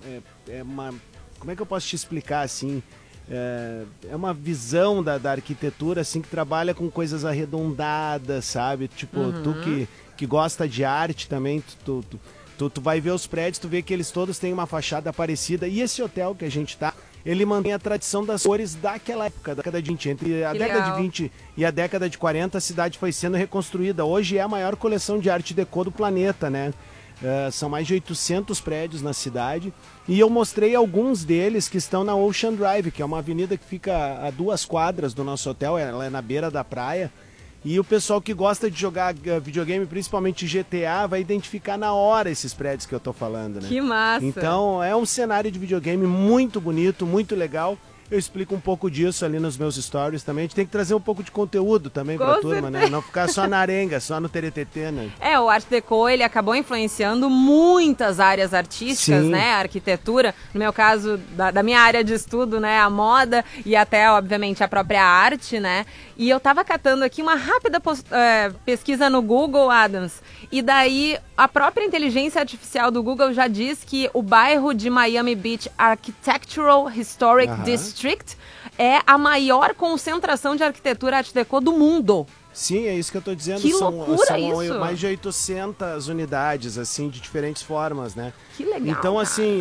uma... Como é que eu posso te explicar, assim? É uma visão da arquitetura, assim, que trabalha com coisas arredondadas, sabe? Tipo, tu que gosta de arte também, tu vai ver os prédios, tu vê que eles todos têm uma fachada parecida. E esse hotel que a gente tá, ele mantém a tradição das cores daquela época, da década de 20. Entre a década de 20 e a década de 40, a cidade foi sendo reconstruída. Hoje é a maior coleção de arte deco do planeta, né? São mais de 800 prédios na cidade. E eu mostrei alguns deles que estão na Ocean Drive, que é uma avenida que fica a 2 quadras do nosso hotel, ela é na beira da praia. E o pessoal que gosta de jogar videogame, principalmente GTA, vai identificar na hora esses prédios que eu tô falando, né? Que massa! Então, é um cenário de videogame muito bonito, muito legal. Eu explico um pouco disso ali nos meus stories também. A gente tem que trazer um pouco de conteúdo também pra turma, né? Não ficar só na arenga, só no teretetê, né? O Art Deco, ele acabou influenciando muitas áreas artísticas, Sim. né? A arquitetura, no meu caso, da minha área de estudo, né? A moda e até, obviamente, a própria arte, né? E eu tava catando aqui uma rápida pesquisa no Google, Adams. E daí, a própria inteligência artificial do Google já diz que o bairro de Miami Beach Architectural Historic District é a maior concentração de arquitetura Art Deco do mundo. Sim, é isso que eu tô dizendo. Que são loucura isso! Mais de 800 unidades, assim, de diferentes formas, né? Que legal, então, cara. assim,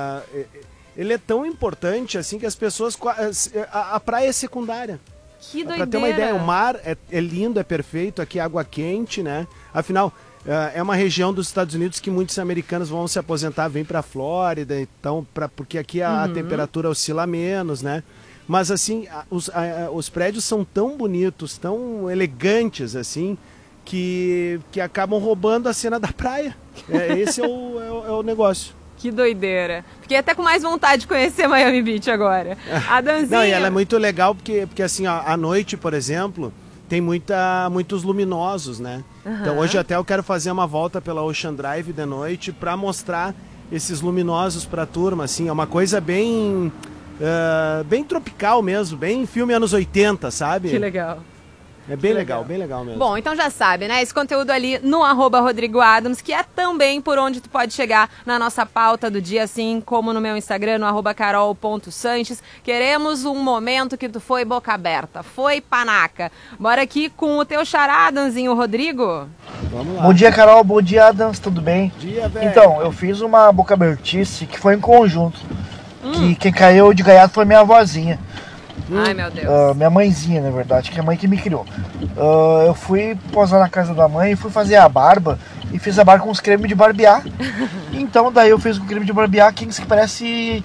ele é tão importante, assim, que as pessoas... A praia é secundária. Que doideira! Pra ter uma ideia, o mar é lindo, é perfeito, aqui é água quente, né? Afinal, é uma região dos Estados Unidos que muitos americanos vão se aposentar, vêm pra Flórida, então, porque aqui a temperatura oscila menos, né? Mas, assim, os prédios são tão bonitos, tão elegantes, assim, que acabam roubando a cena da praia. Esse é o negócio. Que doideira. Fiquei até com mais vontade de conhecer Miami Beach agora. A Danzinha... Não, e ela é muito legal porque assim, ó, à noite, por exemplo, tem muitos luminosos, né? Então hoje até eu quero fazer uma volta pela Ocean Drive de noite para mostrar esses luminosos pra turma, assim. É uma coisa bem tropical mesmo, bem filme anos 80, sabe? Que legal. É bem legal mesmo. Bom, então já sabe, né? Esse conteúdo ali no @RodrigoAdams, que é também por onde tu pode chegar na nossa pauta do dia, assim como no meu Instagram, no @carol.sanches. Queremos um momento que tu foi boca aberta, foi panaca. Bora aqui com o teu xará, Danzinho Rodrigo. Vamos lá. Bom dia, Carol. Bom dia, Adams. Tudo bem? Bom dia, velho. Então, eu fiz uma boca abertice que foi em conjunto. Que quem caiu de gaiato foi minha avózinha. Ai, meu Deus. Minha mãezinha, na verdade, que é a mãe que me criou. Eu fui posar na casa da mãe e fui fazer a barba. E fiz a barba com uns cremes de barbear. Então, daí eu fiz com creme de barbear que parece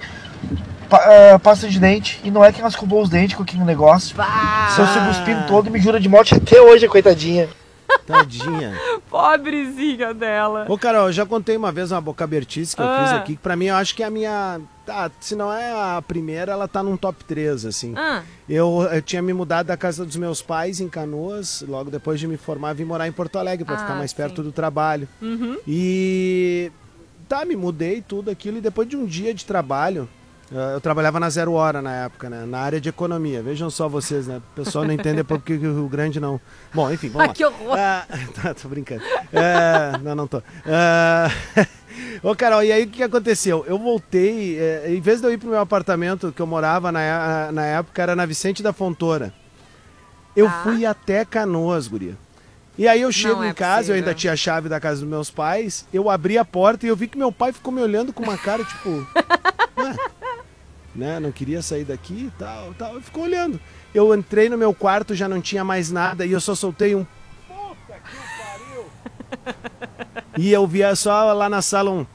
pasta de dente. E não é que ela escovou os dentes com aquele negócio. Seu cuspindo todo me jura de morte até hoje, coitadinha. Tadinha. Pobrezinha dela. Ô, Carol, eu já contei uma vez uma boca abertice que eu fiz aqui, que pra mim eu acho que é a minha... se não é a primeira, ela tá num top 3, assim. Eu tinha me mudado da casa dos meus pais em Canoas, logo depois de me formar, vim morar em Porto Alegre pra ficar mais perto do trabalho. E... me mudei tudo aquilo, e depois de um dia de trabalho, eu trabalhava na Zero Hora na época, né? Na área de economia. Vejam só vocês, né? O pessoal não entende porque o Rio Grande não... Bom, enfim, vamos lá. Que horror! Tô brincando. Não tô. Ô, Carol, e aí o que aconteceu? Eu voltei, em vez de eu ir pro meu apartamento que eu morava na época, era na Vicente da Fontoura. Eu fui até Canoas, guria. E aí eu chego em casa, eu ainda tinha a chave da casa dos meus pais, eu abri a porta e eu vi que meu pai ficou me olhando com uma cara, tipo... né? Não queria sair daqui e tal. Ficou olhando. Eu entrei no meu quarto, já não tinha mais nada, e eu só soltei um... Puta que pariu! E eu via só lá na sala um...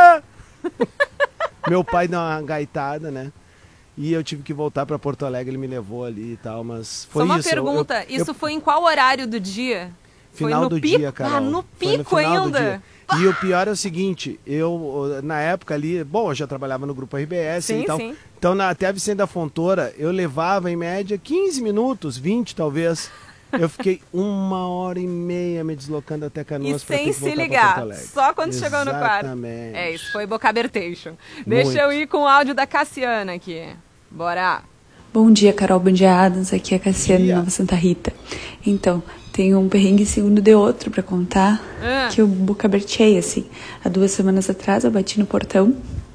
Meu pai deu uma gaitada, né? E eu tive que voltar para Porto Alegre, ele me levou ali e tal, mas foi isso. Só uma pergunta, isso foi em qual horário do dia? Final do dia, Carol. No pico ainda? E o pior é o seguinte, eu, na época ali, bom, eu já trabalhava no Grupo RBS e tal. Então, até a Vicente da Fontoura, eu levava, em média, 15 minutos, 20 talvez. Eu fiquei 1h30 me deslocando até Canoas para ter que voltar para Porto Alegre. Só quando chegou no quarto. Isso foi boca abertation. Deixa eu ir com o áudio da Cassiana aqui. Bora! Bom dia, Carol. Bom dia, Adams. Aqui é a Cassiana de Nova Santa Rita. Então, tem um perrengue segundo de outro pra contar, que eu boca abertei, assim. Há 2 semanas atrás, eu bati no portão